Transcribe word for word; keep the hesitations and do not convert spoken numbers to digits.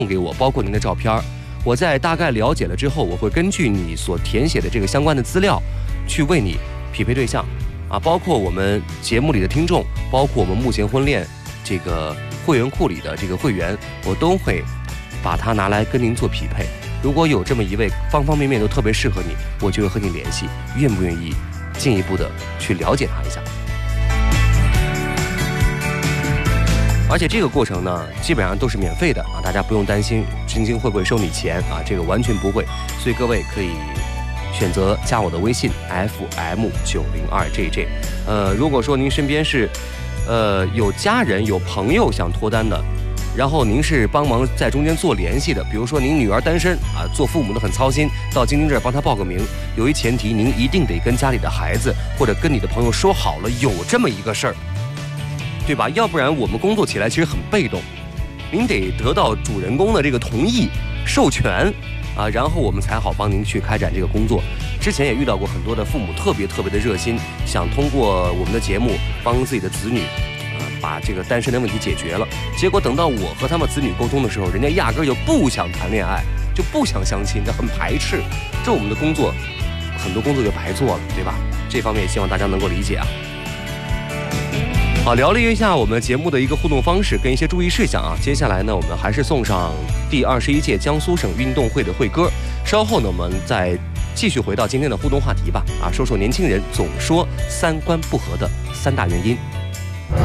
给我，包括您的照片。我在大概了解了之后，我会根据你所填写的这个相关的资料，去为你匹配对象，啊，包括我们节目里的听众，包括我们目前婚恋这个会员库里的这个会员，我都会把它拿来跟您做匹配。如果有这么一位方方面面都特别适合你，我就会和你联系，愿不愿意进一步的去了解他一下。而且这个过程呢，基本上都是免费的啊，大家不用担心晶晶会不会收你钱啊，这个完全不会。所以各位可以选择加我的微信 F M 九零二 J J。呃，如果说您身边是呃有家人有朋友想脱单的，然后您是帮忙在中间做联系的，比如说您女儿单身啊，做父母的很操心，到晶晶这儿帮她报个名。有一前提，您一定得跟家里的孩子或者跟你的朋友说好了有这么一个事儿。对吧？要不然我们工作起来其实很被动，您得得到主人公的这个同意、授权啊，然后我们才好帮您去开展这个工作。之前也遇到过很多的父母特别特别的热心，想通过我们的节目帮自己的子女啊把这个单身的问题解决了。结果等到我和他们子女沟通的时候，人家压根儿就不想谈恋爱，就不想相亲，这很排斥。这我们的工作很多工作就白做了，对吧？这方面也希望大家能够理解啊。好，聊了一下我们节目的一个互动方式跟一些注意事项啊。接下来呢，我们还是送上第二十一届江苏省运动会的会歌。稍后呢，我们再继续回到今天的互动话题吧。啊，说说年轻人总说三观不合的三大原因。